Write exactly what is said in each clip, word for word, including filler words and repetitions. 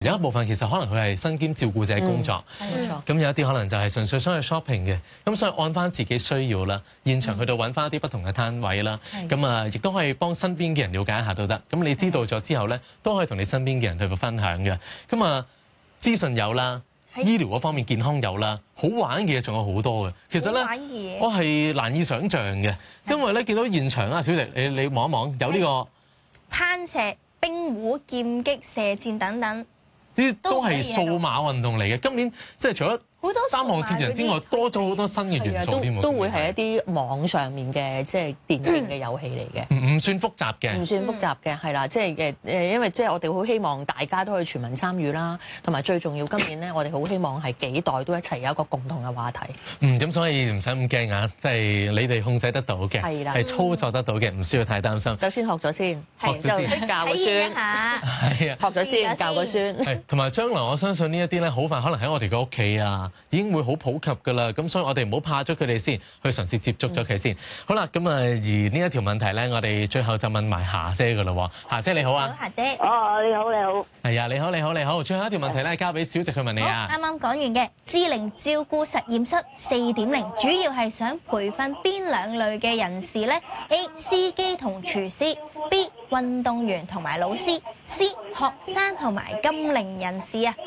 有一部分其實可能佢係身兼照顧者工作， 冇錯。 咁有一啲可能就係純粹想去 shopping 嘅，咁所以按翻自己需要啦，現場去到揾翻一啲不同嘅攤位啦，咁啊亦都可以幫身邊嘅人了解一下都得。咁你知道咗之後咧，都可以同你身邊嘅人去分享嘅。咁啊資訊有啦，醫療嗰方面健康有啦，好玩嘅嘢仲有好多嘅。其實咧，我係難以想像嘅，因為咧見到現場啊，小迪你你望一望，有呢個攀石、冰壺、劍擊、射箭等等， 呢啲都係數碼運動嚟嘅。今年即係除咗三項鐵人之外，多咗好多新嘅元素添喎。 都會係一啲網上面嘅即係電競嘅遊戲嚟嘅， 唔唔算複雜嘅， 唔算複雜嘅，係啦，即係嘅誒，因為即係我哋好希望大家都可以全民參與啦，同埋最重要今年咧，我哋好希望係幾代都一齊有一個共同嘅話題。 嗯，咁所以唔使咁驚啊，即係你哋控制得到嘅，係啦，係操作得到嘅，唔需要太擔心。 首先學咗先， 學咗先教個孫，係啊，學咗先教個孫。 係同埋將來我相信呢一啲咧，好快可能喺我哋嘅屋企啊，已經會好普及㗎啦。咁所以我哋唔好怕咗佢哋先，去嘗試接觸咗佢先。好啦，咁啊，而呢一條問題咧，我哋最後就問埋霞姐㗎啦喎。霞姐你好啊， 好，霞姐。 哦，你好你好。 係啊，你好你好你好。最後一條問題咧，交俾小直去問你啊。 啱啱講完嘅智齡照顧實驗室四點零，主要係想培訓邊兩類嘅人士咧 ？A. 司機同廚師 ，B. 運動員同埋老師 ，C. 學生同埋金齡人士啊。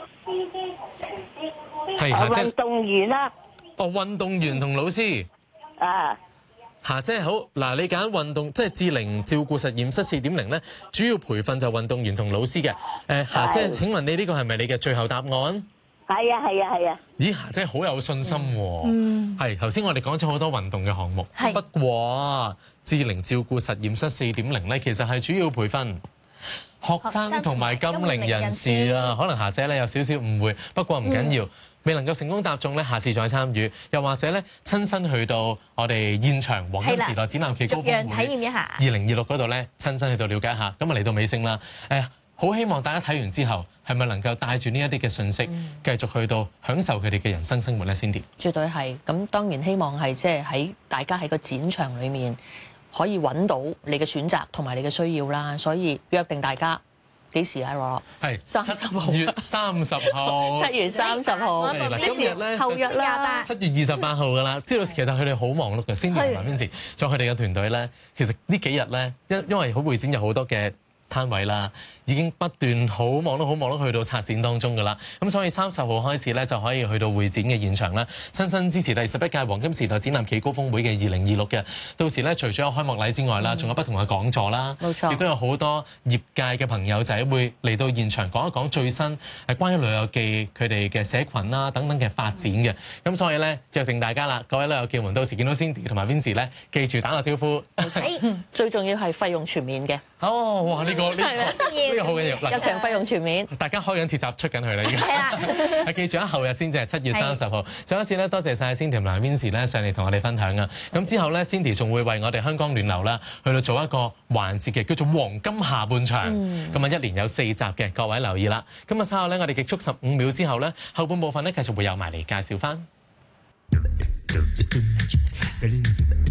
係霞姐。 運動員啦。 哦，運動員同老師。 啊。 霞姐好，嗱你揀運動即係智齡照顧實驗室四點零咧，主要培訓就運動員同老師嘅。誒，霞姐請問你呢個係咪你嘅最後答案？ 係啊係啊係啊！ 咦，霞姐好有信心喎。 嗯。 係頭先我哋講咗好多運動嘅項目， 係不過智齡照顧實驗室四點零咧，其實係主要培訓學生同埋金齡人士啊。可能霞姐咧有少少誤會，不過唔緊要。未能夠成功答中咧，下次再參與，又或者咧親身去到我哋現場黃金時代展覽暨高峰會體驗一下二零二六嗰度咧，親身去到了解一下。咁啊嚟到尾聲啦，誒好希望大家睇完之後，係咪能夠帶住呢一啲嘅信息，繼續去到享受佢哋嘅人生生活咧？Cindy， 絕對係。咁當然希望係即係喺大家喺個展場裏面可以揾到你嘅選擇同埋你嘅需要啦。所以約定大家。幾時啊？樂樂係三十號， 七月三十號， 七月三十號。 嗱，今日咧後約啦， 七月二十八號噶啦。知道其實佢哋好忙碌嘅，Cindy同埋 Vincent，仲有佢哋嘅團隊咧。其實呢幾日咧，因因為好會展有好多嘅攤位啦，已經不斷好忙碌、好忙碌去到策展當中㗎啦。咁所以三十號開始咧，就可以去到會展嘅現場啦，親身支持第十一屆黃金時代展覽暨高峰會嘅二零二六嘅。到時咧，除咗有開幕禮之外啦，仲、嗯、有不同嘅講座啦， 冇錯， 亦都有好多業界嘅朋友仔會嚟到現場講一講最新係關於旅遊記佢哋嘅社群啦等等嘅發展嘅。咁、嗯、所以咧，約定大家啦，各位旅遊記們，到時見到 Cindy 同埋 Vincent 咧，記住打個招呼。 最重要係費用全免嘅。 哦，哇！呢、呢個呢、呢個呢個好緊要。 入場費用全免。 大家開緊鐵閘出緊去啦，已經。係啦。記住啊，後日先至係七月三十號。再一次咧，多謝晒 Cindy 同埋 Vincent 咧上嚟同我哋分享啊。咁之後咧 ，Cindy 仲會為我哋香港暖流啦，去到做一個環節嘅叫做黃金下半場。咁、嗯、啊，一連有四集嘅，各位留意啦。咁啊，稍後咧，我哋極速十五秒之後咧，後半部分咧繼續會有埋嚟介紹翻。